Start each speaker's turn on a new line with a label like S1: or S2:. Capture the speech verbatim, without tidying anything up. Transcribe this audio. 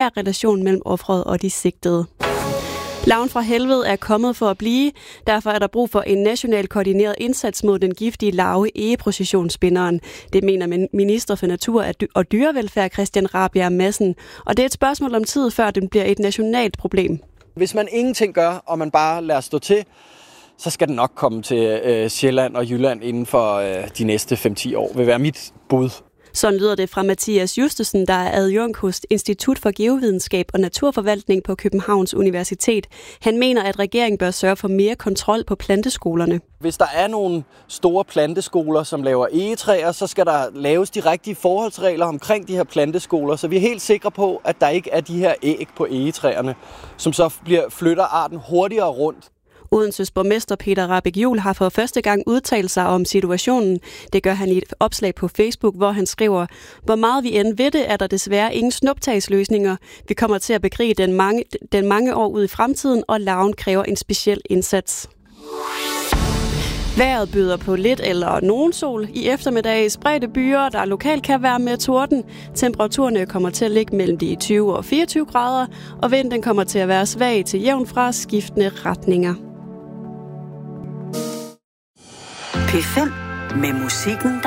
S1: nær relation mellem offeret og de sigtede. Larven fra helvede er kommet for at blive. Derfor er der brug for en national koordineret indsats mod den giftige larve egeprocessionsspinderen. Det mener minister for natur og dyrevelfærd Christian Rabjerg Madsen. Og det er et spørgsmål om tid, før den bliver et nationalt problem.
S2: Hvis man ingenting gør, og man bare lader stå til, så skal den nok komme til øh, Sjælland og Jylland inden for øh, de næste fem til ti år, vil være mit bud.
S1: Sådan lyder det fra Mathias Justesen, der er adjunkt hos Institut for Geovidenskab og Naturforvaltning på Københavns Universitet. Han mener, at regeringen bør sørge for mere kontrol på planteskolerne.
S2: Hvis der er nogle store planteskoler, som laver egetræer, så skal der laves de rigtige forholdsregler omkring de her planteskoler, så vi er helt sikre på, at der ikke er de her æg på egetræerne, som så bliver flytter arten hurtigere rundt.
S1: Odenses borgmester Peter Rahbæk Juhl har for første gang udtalt sig om situationen. Det gør han i et opslag på Facebook, hvor han skriver: "Hvor meget vi end ved det, er der desværre ingen snuptagsløsninger. Vi kommer til at bekrige den mange, den mange år ud i fremtiden, og larven kræver en speciel indsats." Vejret byder på lidt eller nogen sol. I eftermiddag spredte byer, der lokalt kan være med torden. Temperaturerne kommer til at ligge mellem de tyve og fireogtyve grader, og vinden kommer til at være svag til jævn fra skiftende retninger.
S3: P fem med musikken, der